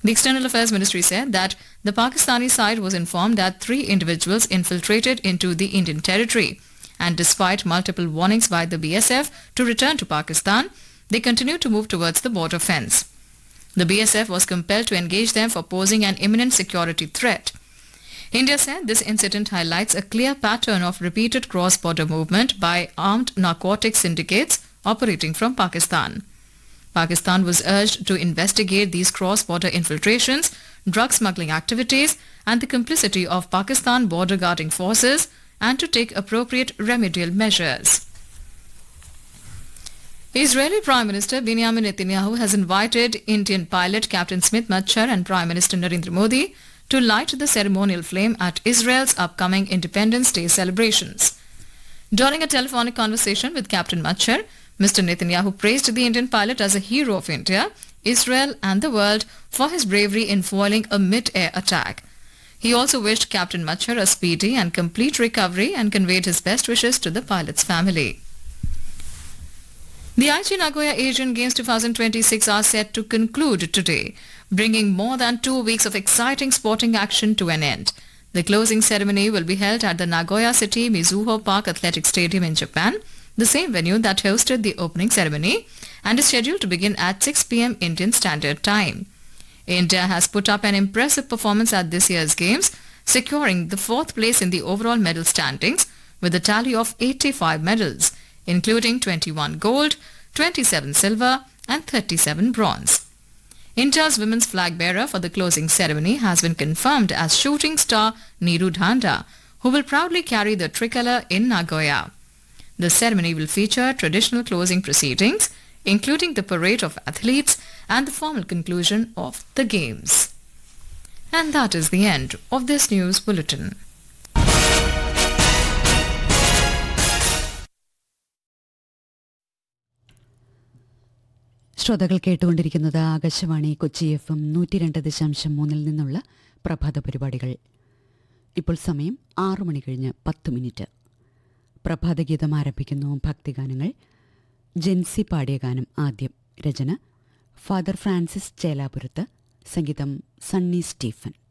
The External Affairs Ministry said that the Pakistani side was informed that 3 individuals infiltrated into the Indian territory, and despite multiple warnings by the BSF to return to Pakistan, they continued to move towards the border fence. The BSF was compelled to engage them for posing an imminent security threat. India said this incident highlights a clear pattern of repeated cross-border movement by armed narcotics syndicates operating from Pakistan. Pakistan was urged to investigate these cross-border infiltrations, drug smuggling activities, and the complicity of Pakistan border guarding forces, and to take appropriate remedial measures. Israeli Prime Minister Benjamin Netanyahu has invited Indian pilot Captain Smith Machar and Prime Minister Narendra Modi to light the ceremonial flame at Israel's upcoming Independence Day celebrations. During a telephonic conversation with Captain Machar, Mr. Netanyahu praised the Indian pilot as a hero of India, Israel and the world for his bravery in foiling a mid-air attack. He also wished Captain Machar a speedy and complete recovery and conveyed his best wishes to the pilot's family. The Aichi Nagoya Asian Games 2026 are set to conclude today, bringing more than 2 weeks of exciting sporting action to an end. The closing ceremony will be held at the Nagoya City Mizuho Park Athletic Stadium in Japan, the same venue that hosted the opening ceremony, and is scheduled to begin at 6 p.m. Indian Standard Time. India has put up an impressive performance at this year's Games, securing the 4th place in the overall medal standings with a tally of 85 medals, including 21 gold, 27 silver and 37 bronze. India's women's flag bearer for the closing ceremony has been confirmed as shooting star Neeru Dhanda, who will proudly carry the tricolour in Nagoya. The ceremony will feature traditional closing proceedings, including the parade of athletes and the formal conclusion of the Games. And that is the end of this news bulletin. ശ്രോതാക്കൾ കേട്ടുകൊണ്ടിരിക്കുന്നത് Akashvani Kochi FM 102.3 നിന്നുള്ള പ്രഭാത പരിപാടികൾ. ഇപ്പോൾ സമയം 6 മണി കഴിഞ്ഞ് 10 minute. പ്രഭാതഗീതം ആരംഭിക്കുന്നു. ഭക്തിഗാനങ്ങൾ. ജെൻസി പാടിയ ഗാനം ആദ്യം. രചന ഫാദർ ഫ്രാൻസിസ് ചേലാപുരത്ത്. സംഗീതം സണ്ണി സ്റ്റീഫൻ.